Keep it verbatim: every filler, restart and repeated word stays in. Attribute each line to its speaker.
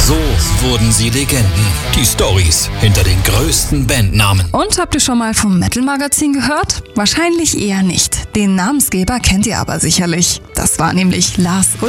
Speaker 1: So wurden sie Legenden. Die Storys hinter den größten Bandnamen.
Speaker 2: Und habt ihr schon mal vom Metal-Magazin gehört? Wahrscheinlich eher nicht. Den Namensgeber kennt ihr aber sicherlich. Das war nämlich Lars